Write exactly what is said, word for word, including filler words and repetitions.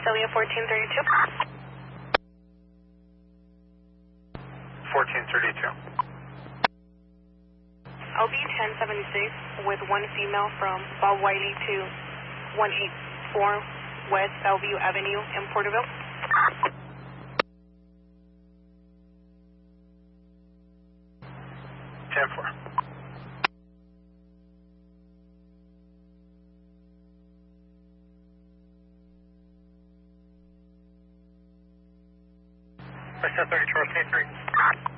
W fourteen thirty-two. fourteen thirty-two. L B ten seventy-six with one female from Bob Wiley to one eighty-four West Bellevue Avenue in Porterville. ten four. West thirty, Charles K three.